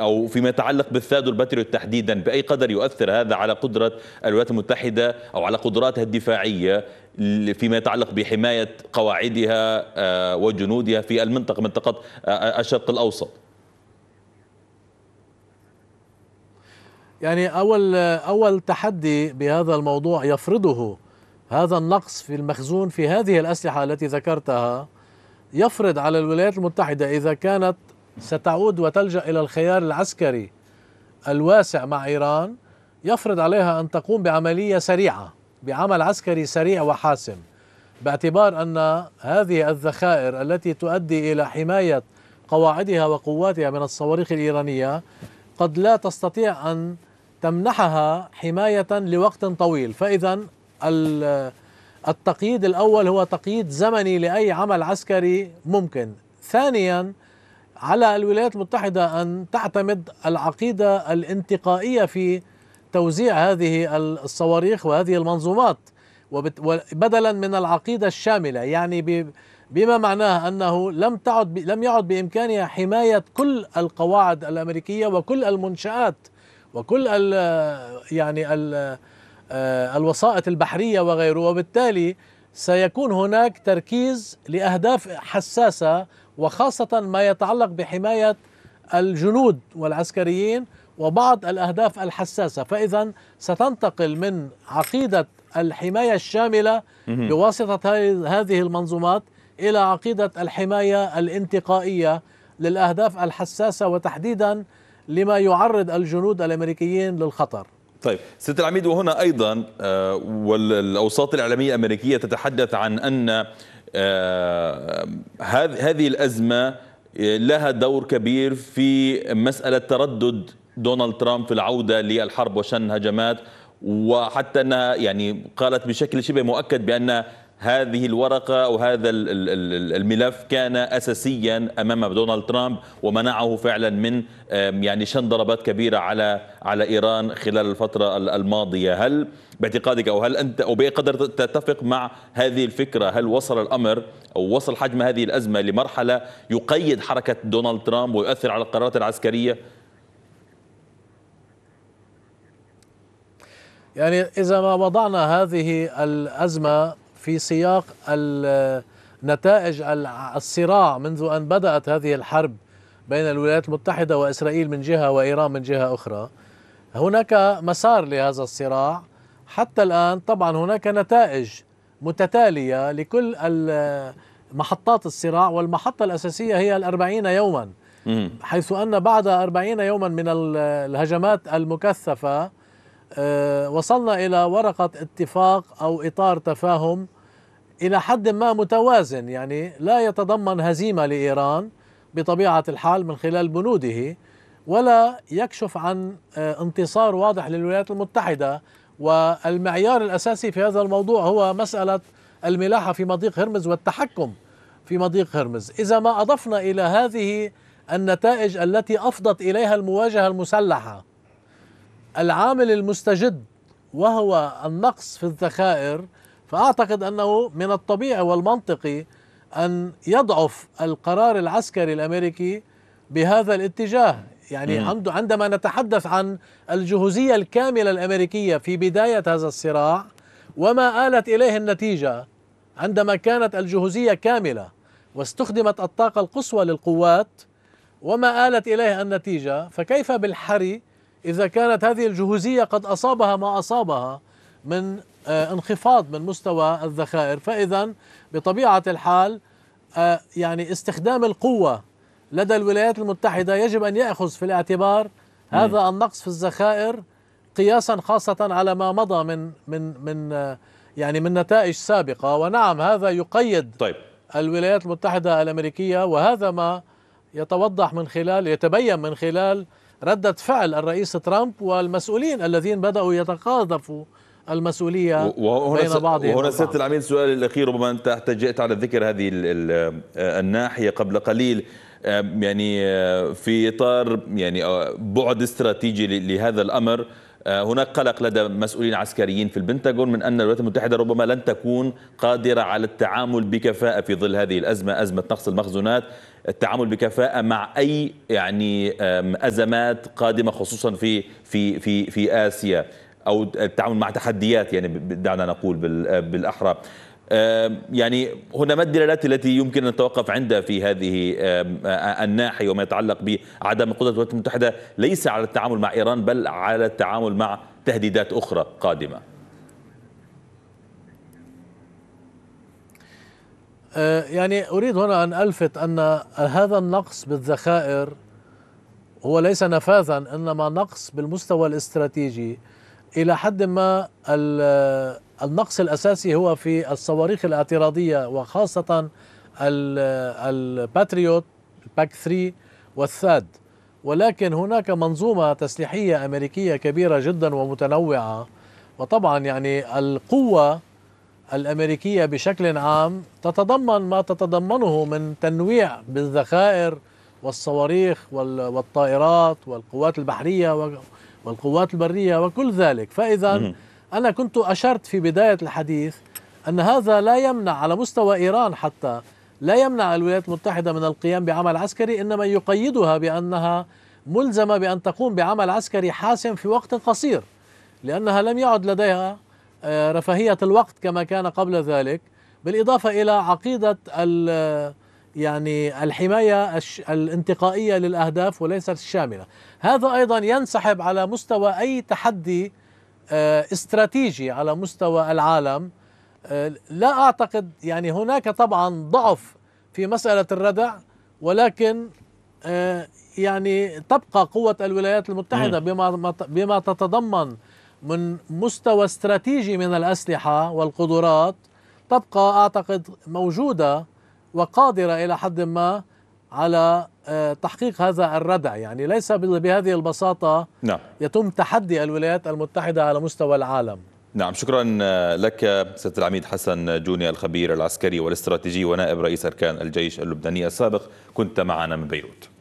أو فيما يتعلق بالثاد والباتريوت تحديدا، بأي قدر يؤثر هذا على قدرة الولايات المتحدة أو على قدراتها الدفاعية فيما يتعلق بحماية قواعدها وجنودها في المنطقة، منطقة الشرق الأوسط؟ يعني أول تحدي بهذا الموضوع يفرضه هذا النقص في المخزون في هذه الأسلحة التي ذكرتها، يفرض على الولايات المتحدة إذا كانت ستعود وتلجأ إلى الخيار العسكري الواسع مع إيران، يفرض عليها أن تقوم بعملية سريعة، بعمل عسكري سريع وحاسم، باعتبار أن هذه الذخائر التي تؤدي إلى حماية قواعدها وقواتها من الصواريخ الإيرانية قد لا تستطيع أن تمنحها حماية لوقت طويل. فإذا التقييد الأول هو تقييد زمني لأي عمل عسكري ممكن. ثانيا، على الولايات المتحدة أن تعتمد العقيدة الانتقائية في توزيع هذه الصواريخ وهذه المنظومات، بدلا من العقيدة الشاملة، يعني بما معناه أنه لم يعد بإمكانها حماية كل القواعد الأمريكية وكل المنشآت وكل الوسائط البحرية وغيره، وبالتالي سيكون هناك تركيز لأهداف حساسة، وخاصة ما يتعلق بحماية الجنود والعسكريين وبعض الأهداف الحساسة. فإذا ستنتقل من عقيدة الحماية الشاملة بواسطة هذه المنظومات إلى عقيدة الحماية الانتقائية للأهداف الحساسة، وتحديدا لما يعرض الجنود الأمريكيين للخطر. طيب سيادة العميد، وهنا أيضا والأوساط الإعلامية الأمريكية تتحدث عن أن هذه الأزمة لها دور كبير في مسألة تردد دونالد ترامب في العودة للحرب وشن هجمات، وحتى أنها يعني قالت بشكل شبه مؤكد بأن هذه الورقة أو هذا الملف كان أساسيا أمام دونالد ترامب ومنعه فعلا من يعني شن ضربات كبيرة على إيران خلال الفترة الماضية. هل باعتقادك أو هل أنت أو بأي قدر تتفق مع هذه الفكرة؟ هل وصل الأمر أو وصل حجم هذه الأزمة لمرحلة يقيد حركة دونالد ترامب ويؤثر على القرارات العسكرية؟ يعني إذا ما وضعنا هذه الأزمة في سياق نتائج الصراع منذ أن بدأت هذه الحرب بين الولايات المتحدة وإسرائيل من جهة وإيران من جهة أخرى، هناك مسار لهذا الصراع حتى الآن. طبعا هناك نتائج متتالية لكل محطات الصراع، والمحطة الأساسية هي 40 يوما، حيث أن بعد 40 يوما من الهجمات المكثفة وصلنا إلى ورقة اتفاق أو إطار تفاهم إلى حد ما متوازن، يعني لا يتضمن هزيمة لإيران بطبيعة الحال من خلال بنوده، ولا يكشف عن انتصار واضح للولايات المتحدة. والمعيار الأساسي في هذا الموضوع هو مسألة الملاحة في مضيق هرمز والتحكم في مضيق هرمز. إذا ما أضفنا إلى هذه النتائج التي أفضت إليها المواجهة المسلحة العامل المستجد وهو النقص في الذخائر، فأعتقد أنه من الطبيعي والمنطقي أن يضعف القرار العسكري الأمريكي بهذا الاتجاه. يعني عندما نتحدث عن الجهوزية الكاملة الأمريكية في بداية هذا الصراع وما آلت إليه النتيجة عندما كانت الجهوزية كاملة واستخدمت الطاقة القصوى للقوات وما آلت إليه النتيجة، فكيف بالحري إذا كانت هذه الجهوزية قد أصابها ما أصابها من انخفاض من مستوى الذخائر؟ فإذا بطبيعة الحال يعني استخدام القوة لدى الولايات المتحدة يجب أن يأخذ في الاعتبار هذا النقص في الذخائر، قياسا خاصة على ما مضى من نتائج سابقة. ونعم، هذا يقيد الولايات المتحدة الأمريكية، وهذا ما يتبين من خلال ردة فعل الرئيس ترامب والمسؤولين الذين بدأوا يتقاذفوا المسؤولية بين بعضهم. وهنا سيادة العميد سؤال الأخير، ربما أنت احتجت على ذكر هذه الناحية قبل قليل، يعني في إطار يعني بعد استراتيجي لهذا الأمر، هناك قلق لدى مسؤولين عسكريين في البنتاغون من أن الولايات المتحدة ربما لن تكون قادرة على التعامل بكفاءة في ظل هذه الأزمة، أزمة نقص المخزونات، التعامل بكفاءة مع أي أزمات قادمة خصوصا في آسيا، أو التعامل مع تحديات دعنا نقول بالأحرى. هنا ما الدلالات التي يمكن أن نتوقف عندها في هذه الناحية وما يتعلق بعدم قدرة الولايات المتحدة ليس على التعامل مع إيران بل على التعامل مع تهديدات أخرى قادمة؟ أريد هنا أن ألفت أن هذا النقص بالذخائر هو ليس نفاذا، إنما نقص بالمستوى الاستراتيجي. إلى حد ما النقص الأساسي هو في الصواريخ الاعتراضية، وخاصة الباتريوت باك 3 والثاد، ولكن هناك منظومة تسليحية أمريكية كبيرة جدا ومتنوعة. وطبعا القوة الأمريكية بشكل عام تتضمن ما تتضمنه من تنويع بالذخائر والصواريخ والطائرات والقوات البحرية والقوات البرية وكل ذلك. فإذا أنا كنت أشرت في بداية الحديث أن هذا لا يمنع على مستوى إيران، حتى لا يمنع الولايات المتحدة من القيام بعمل عسكري، إنما يقيدها بأنها ملزمة بأن تقوم بعمل عسكري حاسم في وقت قصير، لأنها لم يعد لديها رفاهية الوقت كما كان قبل ذلك، بالإضافة إلى عقيدة الحماية الانتقائية للأهداف وليست الشاملة. هذا أيضا ينسحب على مستوى أي تحدي استراتيجي على مستوى العالم. لا أعتقد هناك طبعا ضعف في مسألة الردع، ولكن تبقى قوة الولايات المتحدة بما تتضمن من مستوى استراتيجي من الأسلحة والقدرات، تبقى أعتقد موجودة وقادرة إلى حد ما على تحقيق هذا الردع. ليس بهذه البساطة يتم تحدي الولايات المتحدة على مستوى العالم. نعم، شكرا لك سيادة العميد حسن جوني، الخبير العسكري والاستراتيجي ونائب رئيس أركان الجيش اللبناني السابق، كنت معنا من بيروت.